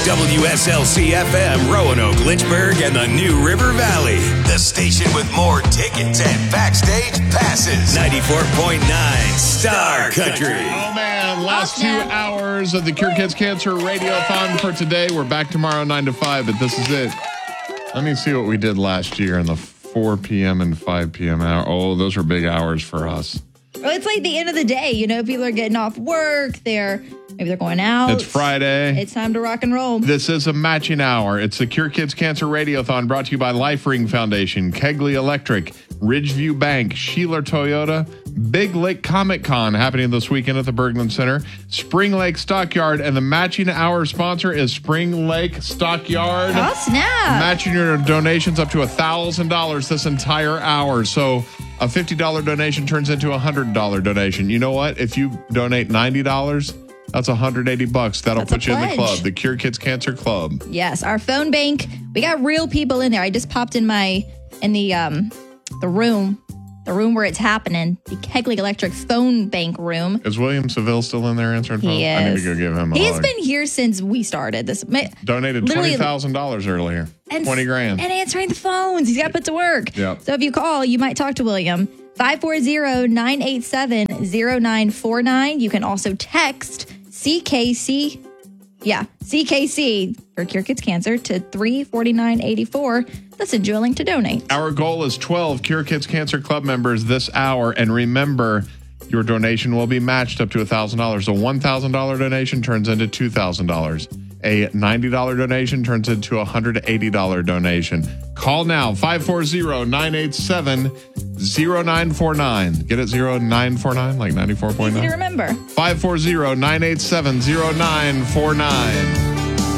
WSLC-FM, Roanoke, Lynchburg, and the New River Valley. The station with more tickets and backstage passes. 94.9 Star Country. Oh, man. Last 2 hours of the Cure Kids Cancer Radiothon for today. We're back tomorrow 9 to 5, but this is it. Let me see what we did last year in the 4 p.m. and 5 p.m. hour. Oh, those were big hours for us. Well, it's like the end of the day. You know, people are getting off work. Maybe they're going out. It's Friday. It's time to rock and roll. This is a matching hour. It's the Cure Kids Cancer Radiothon brought to you by Life Ring Foundation, Kegley Electric, Ridgeview Bank, Sheeler Toyota, Big Lake Comic Con happening this weekend at the Berglund Center, Spring Lake Stockyard, and the matching hour sponsor is Spring Lake Stockyard. Oh, snap. Matching your donations up to $1,000 this entire hour. So a $50 donation turns into a $100 donation. You know what? If you donate $90, that's $180. That'll put you in the club, the Cure Kids Cancer Club. Yes, our phone bank. We got real people in there. I just popped in the room where it's happening, the Kegley Electric phone bank room. Is William Seville still in there answering phones? He is. I need to go give him a He's hug. been here since we started this. Donated $20,000 earlier. 20 grand. And answering the phones. He's got put to work. Yep. So if you call, you might talk to William. 540-987-0949. You can also text CKC. Yeah, CKC for Cure Kids Cancer to 34984. Let's send you a link to donate. Our goal is 12 Cure Kids Cancer Club members this hour. And remember, your donation will be matched up to $1,000. A $1,000 donation turns into $2,000. A $90 donation turns into a $180 donation. Call now, 540-987-0949. Get it, 0949, like 94.9? Easy to remember. 540-987-0949.